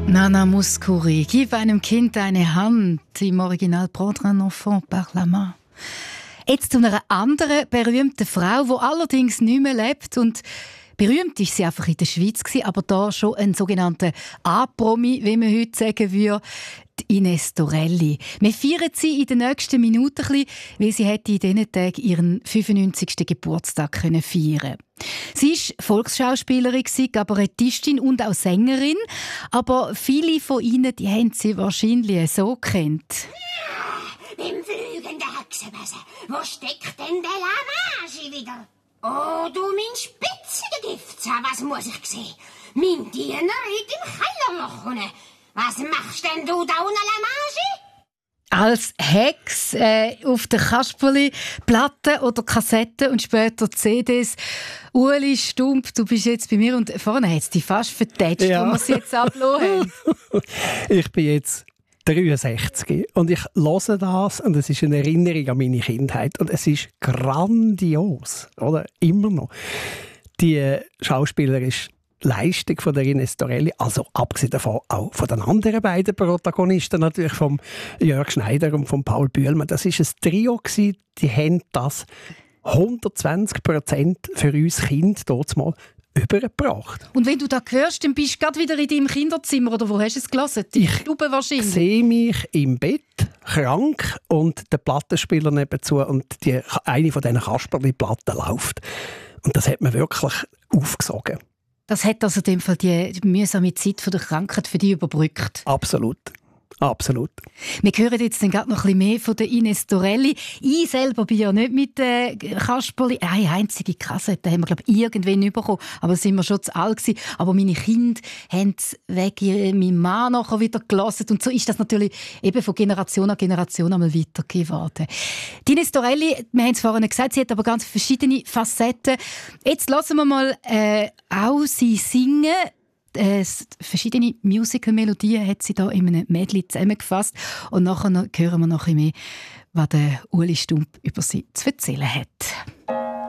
Nana Mouskouri, gib einem Kind eine Hand. Im Original «Prendre un enfant par la main». Jetzt zu einer anderen berühmten Frau, die allerdings nicht mehr lebt. Und berühmt ist sie einfach in der Schweiz gewesen, aber da schon ein sogenannter A-Promi, wie man heute sagen würde, die Ines Torelli. Wir feiern sie in den nächsten Minuten ein bisschen, weil sie hätte in diesen Tagen ihren 95. Geburtstag feiern können. Sie war Volksschauspielerin, Kabarettistin und auch Sängerin. Aber viele von ihnen die haben sie wahrscheinlich so gekannt. Beim fliegenden Hexenwesen. Wo steckt denn der Lavage wieder? Oh, du mein spitziger Giftzahn, was muss ich sehen? Mein Diener liegt im Kellerloch unten. Was machst denn du da unten, Lavage? Als Hex auf der Kasperli-Platte oder Kassette und später CDs. Ueli Stump, du bist jetzt bei mir und vorne hat es dich fast vertätscht, ja. wo wir es jetzt abgelassen haben. Ich bin jetzt 63 und ich höre das und es ist eine Erinnerung an meine Kindheit und es ist grandios, oder? Immer noch. Die schauspielerische Leistung von der Ines Torelli, also abgesehen davon auch von den anderen beiden Protagonisten, natürlich vom Jörg Schneider und von Paul Bühlmann. Das war ein Trio gewesen, die haben das 120% für uns Kinder dort mal übergebracht. Und wenn du das hörst, dann bist du gerade wieder in deinem Kinderzimmer oder wo hast du es gelassen? Die Stube wahrscheinlich. Ich sehe mich im Bett, krank und der Plattenspieler nebenzu und eine von diesen Kasperli-Platten läuft. Und das hat mir wirklich aufgesogen. Das hat also in dem Fall die mühsame Zeit von der Krankheit für dich überbrückt. Absolut. Absolut. Wir hören jetzt dann gerade noch ein bisschen mehr von der Ines Torelli. Ich selber bin ja nicht mit Kasperli. Eine einzige Kassette haben wir, glaube ich, irgendwann bekommen. Aber sind wir schon zu alt gewesen. Aber meine Kinder haben es wegen meinem Mann nachher wieder gelassen. Und so ist das natürlich eben von Generation an Generation einmal weitergegeben worden. Die Ines Torelli, wir haben es vorhin gesagt, sie hat aber ganz verschiedene Facetten. Jetzt lassen wir mal auch sie singen. Verschiedene Musical-Melodien hat sie da in einem Medley zusammengefasst. Und nachher hören wir noch ein bisschen mehr, was der Ueli Stump über sie zu erzählen hat.